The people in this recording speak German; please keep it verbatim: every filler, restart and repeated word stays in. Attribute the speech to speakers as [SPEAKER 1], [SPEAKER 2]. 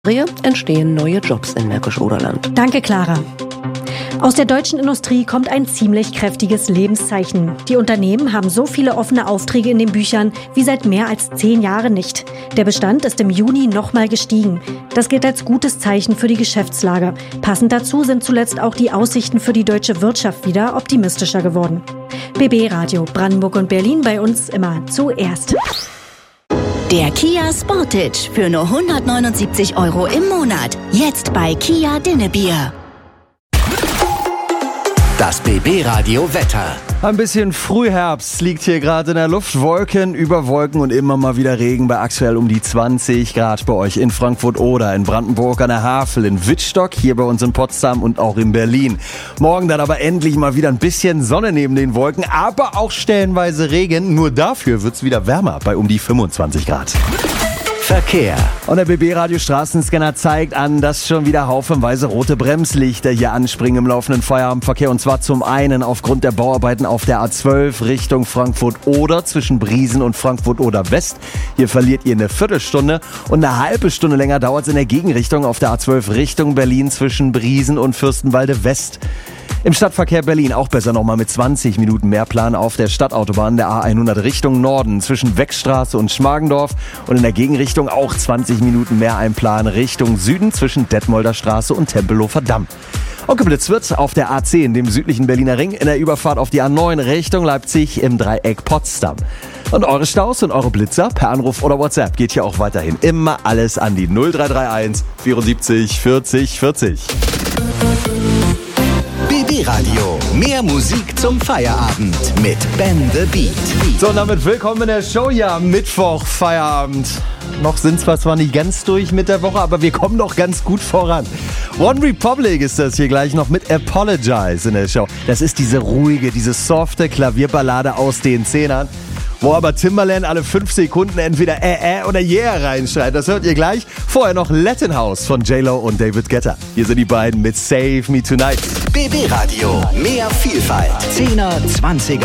[SPEAKER 1] entstehen neue Jobs in Märkisch-Oderland.
[SPEAKER 2] Danke, Clara. Aus der deutschen Industrie kommt ein ziemlich kräftiges Lebenszeichen. Die Unternehmen haben so viele offene Aufträge in den Büchern wie seit mehr als zehn Jahren nicht. Der Bestand ist im Juni nochmal gestiegen. Das gilt als gutes Zeichen für die Geschäftslage. Passend dazu sind zuletzt auch die Aussichten für die deutsche Wirtschaft wieder optimistischer geworden. B B Radio Brandenburg und Berlin, bei uns immer zuerst.
[SPEAKER 3] Der Kia Sportage für nur hundertneunundsiebzig Euro im Monat. Jetzt bei Kia Dinnebier.
[SPEAKER 4] Das B B Radio Wetter.
[SPEAKER 5] Ein bisschen Frühherbst liegt hier gerade in der Luft. Wolken über Wolken und immer mal wieder Regen bei aktuell um die zwanzig Grad bei euch in Frankfurt oder in Brandenburg an der Havel, in Wittstock, hier bei uns in Potsdam und auch in Berlin. Morgen dann aber endlich mal wieder ein bisschen Sonne neben den Wolken, aber auch stellenweise Regen. Nur dafür wird's wieder wärmer bei um die fünfundzwanzig Grad.
[SPEAKER 4] Verkehr.
[SPEAKER 5] Und der B B-Radio Straßenscanner zeigt an, dass schon wieder haufenweise rote Bremslichter hier anspringen im laufenden Feierabendverkehr. Und zwar zum einen aufgrund der Bauarbeiten auf der A zwölf Richtung Frankfurt-Oder zwischen Briesen und Frankfurt-Oder-West. Hier verliert ihr eine Viertelstunde und eine halbe Stunde länger dauert es in der Gegenrichtung auf der A zwölf Richtung Berlin zwischen Briesen und Fürstenwalde-West. Im Stadtverkehr Berlin auch besser nochmal mit zwanzig Minuten Mehrplan auf der Stadtautobahn der A hundert Richtung Norden zwischen Weckstraße und Schmargendorf und in der Gegenrichtung auch zwanzig Minuten mehr Einplan Richtung Süden zwischen Detmolder Straße und Tempelhofer Damm. Und geblitzt wird auf der A zehn, dem südlichen Berliner Ring, in der Überfahrt auf die A neun Richtung Leipzig im Dreieck Potsdam. Und eure Staus und eure Blitzer per Anruf oder WhatsApp geht hier auch weiterhin immer alles an die null drei drei eins vierundsiebzig vierzig vierzig.
[SPEAKER 4] B B Radio. Mehr Musik zum Feierabend mit Ben the Beat.
[SPEAKER 5] So, und damit willkommen in der Show. Ja, Mittwoch, Feierabend. Noch sind wir zwar nicht ganz durch mit der Woche, aber wir kommen noch ganz gut voran. One Republic ist das hier gleich noch mit Apologize in der Show. Das ist diese ruhige, diese softe Klavierballade aus den Zehnern, wo aber Timbaland alle fünf Sekunden entweder äh, äh oder yeah reinschreit. Das hört ihr gleich. Vorher noch Latin House von J-Lo und David Guetta. Hier sind die beiden mit Save Me Tonight.
[SPEAKER 4] B B Radio. Mehr Vielfalt. Zehner, Zwanziger.